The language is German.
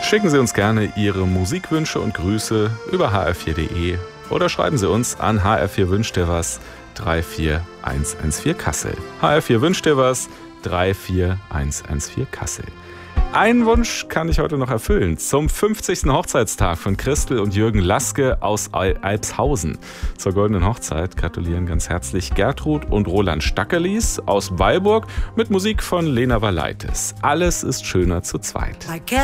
Schicken Sie uns gerne Ihre Musikwünsche und Grüße über hr4.de oder schreiben Sie uns an hr4 wünscht dir was 34114 Kassel. hr4 wünscht dir was 34114 Kassel. Einen Wunsch kann ich heute noch erfüllen. Zum 50. Hochzeitstag von Christel und Jürgen Laske aus Alpshausen. Zur goldenen Hochzeit gratulieren ganz herzlich Gertrud und Roland Stackelis aus Weilburg mit Musik von Lena Valaitis. Alles ist schöner zu zweit.